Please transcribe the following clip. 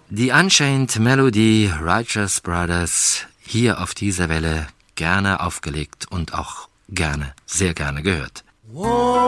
Die Unchained Melody, Righteous Brothers, hier auf dieser Welle, gerne aufgelegt und auch gerne, sehr gerne gehört.